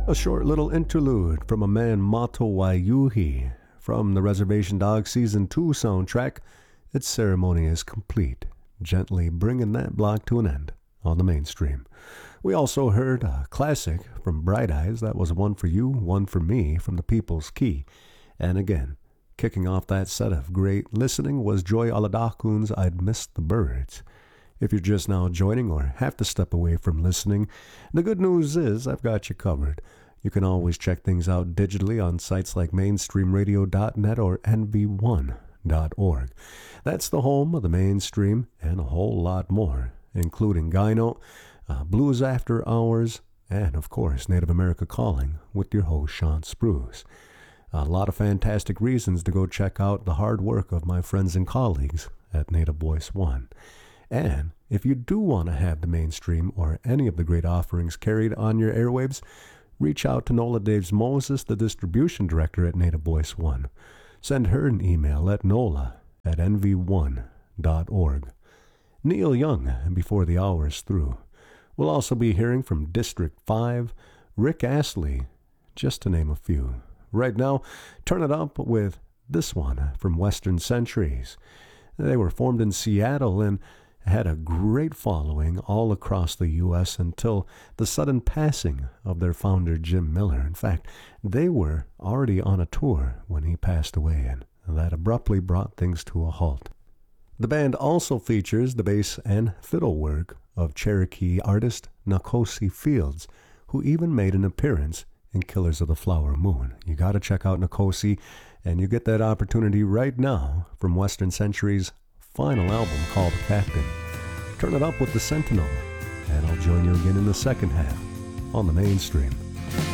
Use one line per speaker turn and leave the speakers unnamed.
A short little interlude from a man Mato Waiuhi from the Reservation Dogs Season 2 soundtrack. Its ceremony is complete, gently bringing that block to an end on the mainstream. We also heard a classic from Bright Eyes. That was One for You, One for Me from the People's Key. And again, kicking off that set of great listening was Joy Aladakun's I'd Missed the Birds. If you're just now joining or have to step away from listening, the good news is I've got you covered. You can always check things out digitally on sites like mainstreamradio.net or nv1.org. That's the home of the mainstream and a whole lot more, including Gyno, Blues After Hours, and of course Native America Calling with your host Sean Spruce. A lot of fantastic reasons to go check out the hard work of my friends and colleagues at Native Voice One. And if you do want to have the mainstream or any of the great offerings carried on your airwaves, reach out to Nola Daves Moses, the distribution director at Native Voice One. Send her an email at nola@nv1.org. Neil Young, before the hour is through. We'll also be hearing from District 5, Rick Astley, just to name a few. Right now, turn it up with this one from Western Centuries. They were formed in Seattle and had a great following all across the U.S. until the sudden passing of their founder, Jim Miller. In fact, they were already on a tour when he passed away, and that abruptly brought things to a halt. The band also features the bass and fiddle work of Cherokee artist Nakosi Fields, who even made an appearance in Killers of the Flower Moon. You got to check out Nakosi, and you get that opportunity right now from Western Century's final album called Captain. Turn it up with the Sentinel, and I'll join you again in the second half on the mainstream.